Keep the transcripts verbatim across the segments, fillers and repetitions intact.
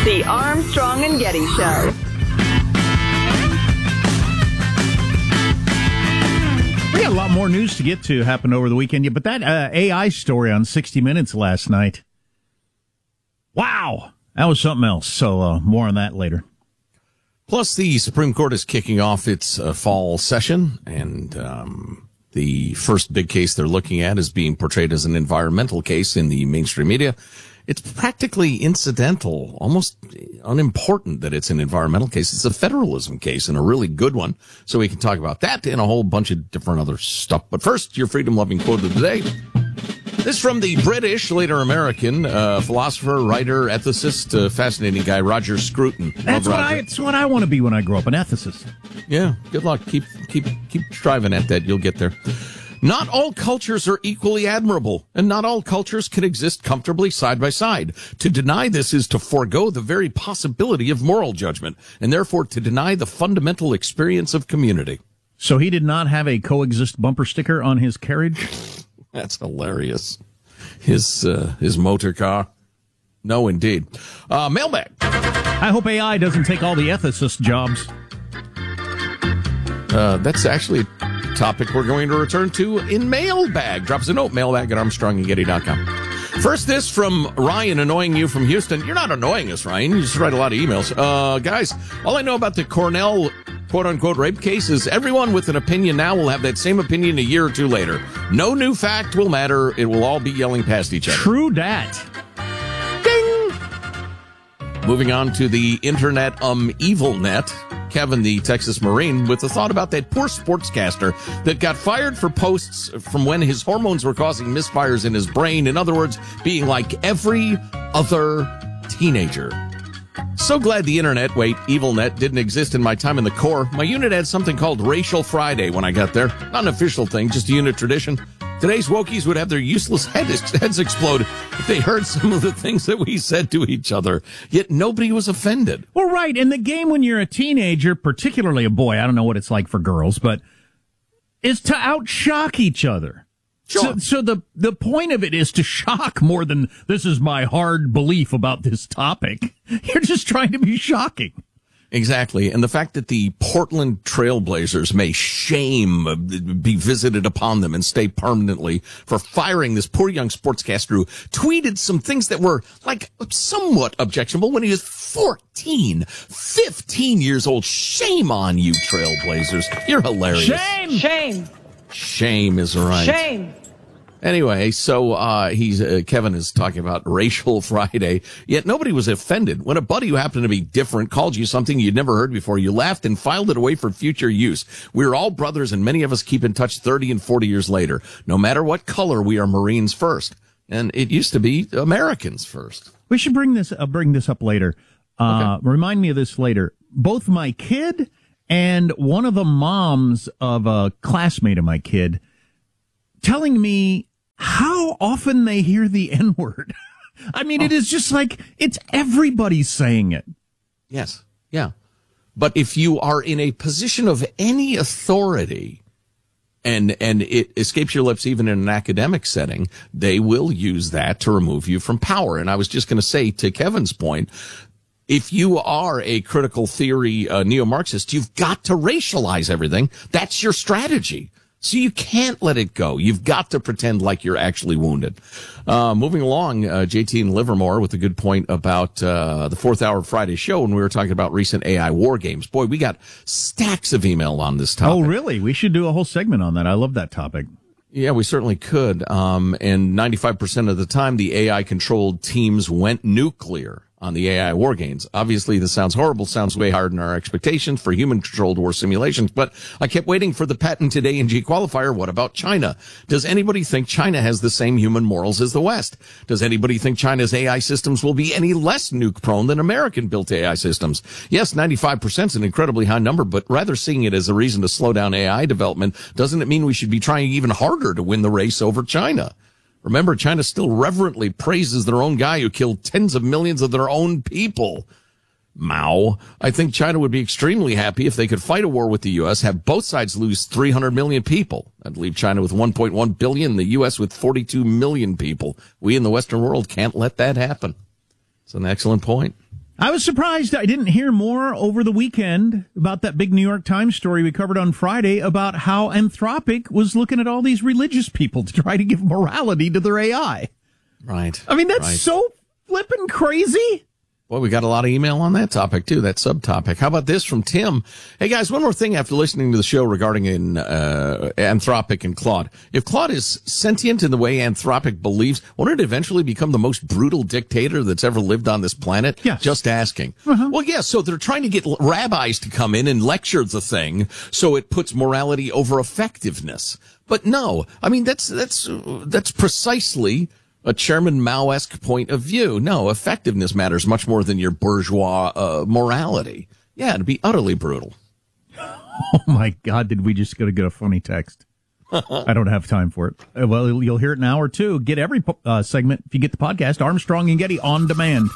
The Armstrong and Getty Show. We got a lot more news to get to happen over the weekend, yeah, but that uh, A I story on sixty minutes last night, wow, that was something else. So uh, more on that later. Plus, the Supreme Court is kicking off its uh, fall session, and um, the first big case they're looking at is being portrayed as an environmental case in the mainstream media. It's practically incidental, almost unimportant that it's an environmental case. It's a federalism case and a really good one. So we can talk about that and a whole bunch of different other stuff. But first, your freedom-loving quote of the day. This is from the British, later American, uh, philosopher, writer, ethicist, uh, fascinating guy, Roger Scruton. That's what, I, that's what I want to be when I grow up, an ethicist. Yeah, good luck. Keep, keep, keep striving at that. You'll get there. Not all cultures are equally admirable, and not all cultures can exist comfortably side by side. To deny this is to forego the very possibility of moral judgment, and therefore to deny the fundamental experience of community. So he did not have a coexist bumper sticker on his carriage? That's hilarious. His, uh, his motor car. No, indeed. Uh, mailbag. I hope A I doesn't take all the ethicist jobs. Uh, that's actually a topic we're going to return to in mailbag. Drop us a note, mailbag at armstrong and getty dot com. First, this from Ryan, annoying you from Houston. You're not annoying us, Ryan. You just write a lot of emails. Uh, guys, all I know about the Cornell quote-unquote rape case is everyone with an opinion now will have that same opinion a year or two later. No new fact will matter. It will all be yelling past each other. True dat. Ding! Moving on to the internet um evil net. Kevin, the Texas Marine, with a thought about that poor sportscaster that got fired for posts from when his hormones were causing misfires in his brain. In other words, being like every other teenager. So glad the internet, wait, EvilNet, didn't exist in my time in the Corps. My unit had something called Racial Friday when I got there. Not an official thing, just a unit tradition. Today's wokies would have their useless heads, heads explode if they heard some of the things that we said to each other. Yet nobody was offended. Well, right. In the game when you're a teenager, particularly a boy, I don't know what it's like for girls, but is to outshock each other. Sure. So, so the, the point of it is to shock more than this is my hard belief about this topic. You're just trying to be shocking. Exactly. And the fact that the Portland Trailblazers may shame be visited upon them and stay permanently for firing this poor young sportscaster who tweeted some things that were like somewhat objectionable when he was fourteen, fifteen years old. Shame on you, Trailblazers. You're hilarious. Shame! Shame! Shame is right. Shame! Anyway, so uh he's uh, Kevin is talking about Racial Friday, yet nobody was offended. When a buddy who happened to be different called you something you'd never heard before, you laughed and filed it away for future use. We're all brothers, and many of us keep in touch thirty and forty years later. No matter what color, we are Marines first. And it used to be Americans first. We should bring this uh, bring this up later. Uh Okay. Remind me of this later. Both my kid and one of the moms of a classmate of my kid telling me how often they hear the N-word. I mean, oh. It is just like, it's everybody saying it. Yes. Yeah. But if you are in a position of any authority and, and it escapes your lips even in an academic setting, they will use that to remove you from power. And I was just going to say, to Kevin's point, if you are a critical theory uh, neo-Marxist, you've got to racialize everything. That's your strategy. So you can't let it go. You've got to pretend like you're actually wounded. Uh, moving along, uh, J T in Livermore with a good point about uh, the fourth hour of Friday show when we were talking about recent A I war games. Boy, we got stacks of email on this topic. Oh, really? We should do a whole segment on that. I love that topic. Yeah, we certainly could. Um, and ninety-five percent of the time, the A I-controlled teams went nuclear on the A I war games. Obviously, this sounds horrible, sounds way higher than our expectations for human-controlled war simulations, but I kept waiting for the patented A and G qualifier. What about China? Does anybody think China has the same human morals as the West? Does anybody think China's A I systems will be any less nuke-prone than American-built A I systems? Yes, ninety-five percent is an incredibly high number, but rather seeing it as a reason to slow down A I development, doesn't it mean we should be trying even harder to win the race over China? Remember, China still reverently praises their own guy who killed tens of millions of their own people. Mao. I think China would be extremely happy if they could fight a war with the U S, have both sides lose three hundred million people. I'd leave China with one point one billion, the U S with forty-two million people. We in the Western world can't let that happen. It's an excellent point. I was surprised I didn't hear more over the weekend about that big New York Times story we covered on Friday about how Anthropic was looking at all these religious people to try to give morality to their A I. Right. I mean, that's right. so flippin' crazy. Well, we got a lot of email on that topic, too, that subtopic. How about this from Tim? Hey, guys, one more thing after listening to the show regarding in, uh, Anthropic and Claude. If Claude is sentient in the way Anthropic believes, won't it eventually become the most brutal dictator that's ever lived on this planet? Yes. Just asking. Uh-huh. Well, yeah, so they're trying to get rabbis to come in and lecture the thing so it puts morality over effectiveness. But no, I mean, that's, that's, that's precisely a Chairman Mao-esque point of view. No, effectiveness matters much more than your bourgeois uh, morality. Yeah, it'd be utterly brutal. Oh, my God, did we just go to get a funny text? I don't have time for it. Uh, Well, you'll hear it in an hour or two. Get every uh, segment, if you get the podcast, Armstrong and Getty on demand.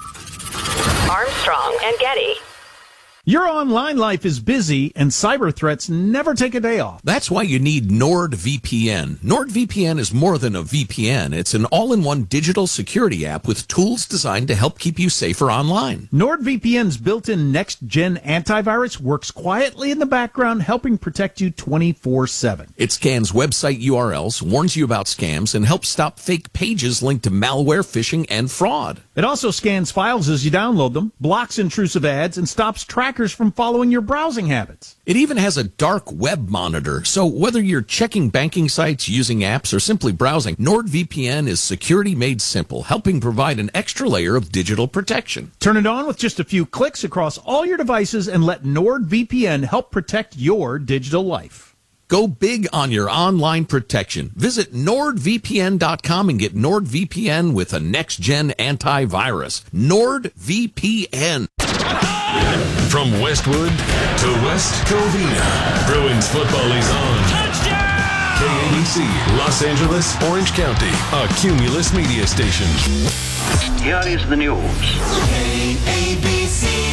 Armstrong and Getty. Your online life is busy, and cyber threats never take a day off. That's why you need NordVPN. NordVPN is more than a V P N. It's an all-in-one digital security app with tools designed to help keep you safer online. NordVPN's built-in next-gen antivirus works quietly in the background, helping protect you twenty-four seven. It scans website U R Ls, warns you about scams, and helps stop fake pages linked to malware, phishing, and fraud. It also scans files as you download them, blocks intrusive ads, and stops trackers from following your browsing habits. It even has a dark web monitor, so whether you're checking banking sites, using apps, or simply browsing, NordVPN is security made simple, helping provide an extra layer of digital protection. Turn it on with just a few clicks across all your devices and let NordVPN help protect your digital life. Go big on your online protection. Visit nord V P N dot com and get NordVPN with a next-gen antivirus. NordVPN. From Westwood to West Covina, Bruins football is on. Touchdown! K A B C, Los Angeles, Orange County, a Cumulus media station. Here is the news. K A B C.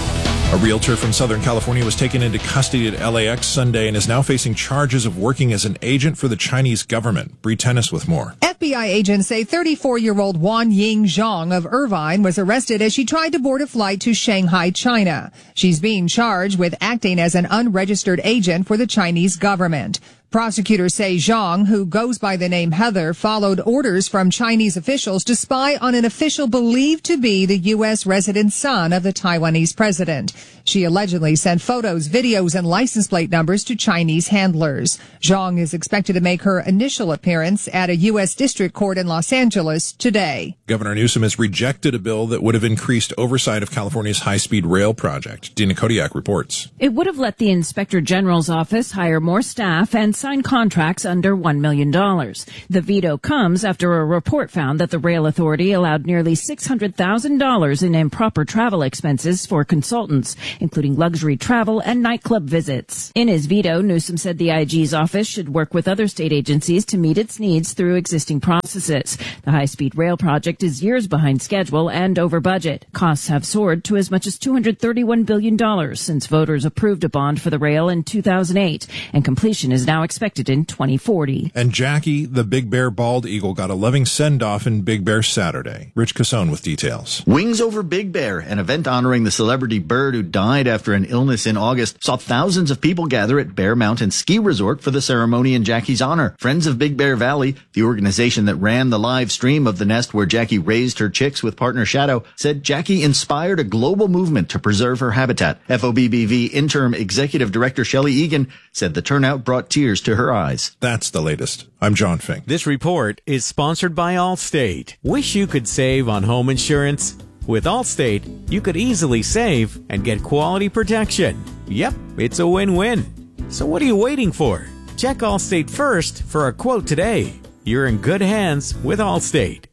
A realtor from Southern California was taken into custody at L A X Sunday and is now facing charges of working as an agent for the Chinese government. Bree Tennis with more. F B I agents say thirty-four-year-old Wan Ying Zhang of Irvine was arrested as she tried to board a flight to Shanghai, China. She's being charged with acting as an unregistered agent for the Chinese government. Prosecutors say Zhang, who goes by the name Heather, followed orders from Chinese officials to spy on an official believed to be the U S resident son of the Taiwanese president. She allegedly sent photos, videos, and license plate numbers to Chinese handlers. Zhang is expected to make her initial appearance at a U S district court in Los Angeles today. Governor Newsom has rejected a bill that would have increased oversight of California's high-speed rail project. Dina Kodiak reports. It would have let the Inspector General's office hire more staff and sign contracts under one million dollars. The veto comes after a report found that the Rail Authority allowed nearly six hundred thousand dollars in improper travel expenses for consultants, including luxury travel and nightclub visits. In his veto, Newsom said the I G's office should work with other state agencies to meet its needs through existing processes. The high-speed rail project is years behind schedule and over budget. Costs have soared to as much as two hundred thirty-one billion dollars since voters approved a bond for the rail in two thousand eight, and completion is now expected in twenty forty. And Jackie, the Big Bear bald eagle, got a loving send-off in Big Bear Saturday. Rich Cassone with details. Wings Over Big Bear, an event honoring the celebrity bird who died after an illness in August, saw thousands of people gather at Bear Mountain Ski Resort for the ceremony in Jackie's honor. Friends of Big Bear Valley, the organization that ran the live stream of the nest where Jackie raised her chicks with partner Shadow, said Jackie inspired a global movement to preserve her habitat. F O B B V interim executive director Shelley Egan said the turnout brought tears to her eyes. That's the latest. I'm John Fink. This report is sponsored by Allstate. Wish you could save on home insurance? With Allstate, you could easily save and get quality protection. Yep, it's a win-win. So what are you waiting for? Check Allstate first for a quote today. You're in good hands with Allstate.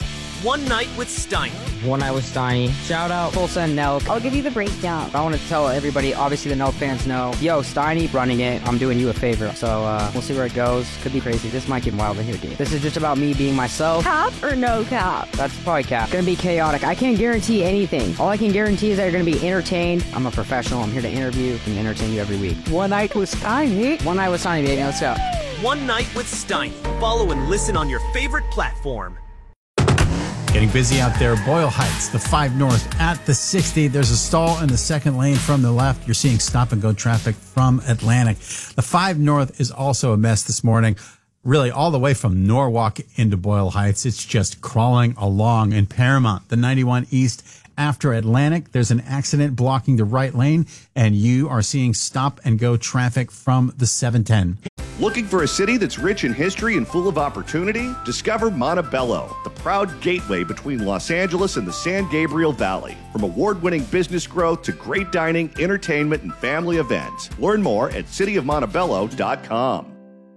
One Night with Steiny. One Night with Steiny. Shout out Tulsa and Nelk. I'll give you the breakdown. I want to tell everybody, obviously the Nelk fans know, yo, Steiny running it. I'm doing you a favor. So uh, we'll see where it goes. Could be crazy. This might get wild in here, dude. This is just about me being myself. Cap or no cap? That's probably cap. Gonna be chaotic. I can't guarantee anything. All I can guarantee is that you're gonna be entertained. I'm a professional. I'm here to interview and entertain you every week. One Night with Steiny. One Night with Steiny, baby. Let's go. One Night with Steiny. Follow and listen on your favorite platform. Getting busy out there. Boyle Heights, the five North at the sixty. There's a stall in the second lane from the left. You're seeing stop and go traffic from Atlantic. The five North is also a mess this morning. Really, all the way from Norwalk into Boyle Heights. It's just crawling along. In Paramount, the ninety-one East after Atlantic, there's an accident blocking the right lane, and you are seeing stop and go traffic from the seven ten. Looking for a city that's rich in history and full of opportunity? Discover Montebello, the proud gateway between Los Angeles and the San Gabriel Valley. From award-winning business growth to great dining, entertainment, and family events. Learn more at city of montebello dot com.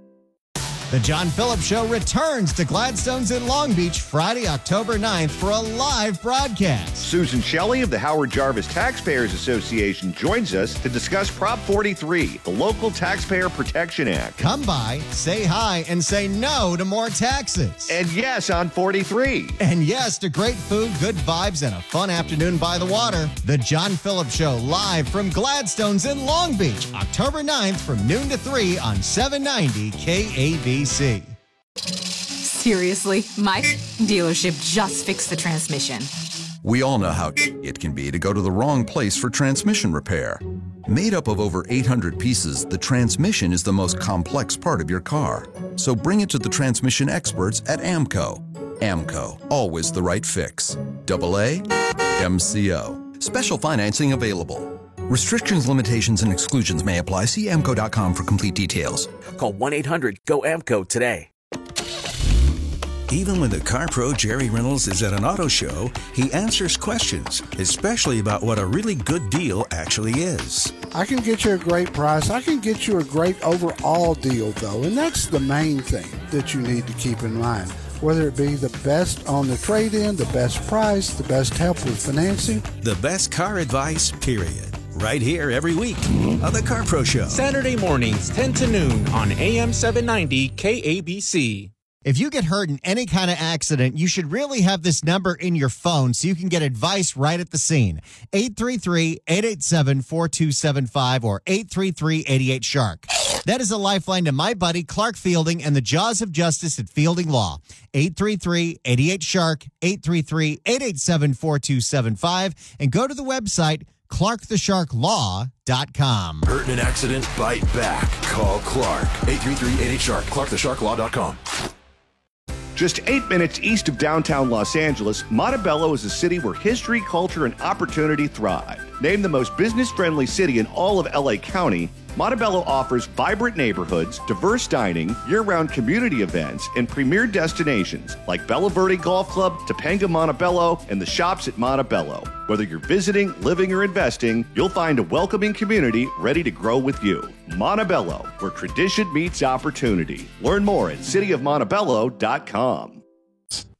The John Phillips Show returns to Gladstone's in Long Beach Friday, October ninth for a live broadcast. Susan Shelley of the Howard Jarvis Taxpayers Association joins us to discuss Prop forty-three, the Local Taxpayer Protection Act. Come by, say hi, and say no to more taxes. And yes on forty-three. And yes to great food, good vibes, and a fun afternoon by the water. The John Phillips Show live from Gladstone's in Long Beach, October ninth from noon to three on seven ninety K A B C. Seriously, my dealership just fixed the transmission. We all know how it can be to go to the wrong place for transmission repair. Made up of over eight hundred pieces, the transmission is the most complex part of your car. So bring it to the transmission experts at AMCO. AMCO, always the right fix. Double A M C O. Special financing available. Restrictions, limitations, and exclusions may apply. See A M C O dot com for complete details. Call one eight hundred G O A M C O today. Even when the car pro Jerry Reynolds is at an auto show, he answers questions, especially about what a really good deal actually is. I can get you a great price. I can get you a great overall deal, though, and that's the main thing that you need to keep in mind. Whether it be the best on the trade-in, the best price, the best help with financing. The best car advice, period. Right here every week on the Car Pro Show. Saturday mornings, ten to noon on A M seven ninety K A B C. If you get hurt in any kind of accident, you should really have this number in your phone so you can get advice right at the scene. eight three three, eight eight seven, four two seven five or eight three three, eight eight, shark. That is a lifeline to my buddy Clark Fielding and the Jaws of Justice at Fielding Law. eight three three, eight eight, shark, eight three three, eight eight seven, four two seven five, and go to the website clark the shark law dot com. Hurt in an accident? Bite back. Call Clark. eight three three, eight eight, shark. clark the shark law dot com. Just eight minutes east of downtown Los Angeles, Montebello is a city where history, culture, and opportunity thrive. Named the most business-friendly city in all of L A County, Montebello offers vibrant neighborhoods, diverse dining, year-round community events, and premier destinations like Bella Verde Golf Club, Topanga Montebello, and the shops at Montebello. Whether you're visiting, living, or investing, you'll find a welcoming community ready to grow with you. Montebello, where tradition meets opportunity. Learn more at city of montebello dot com.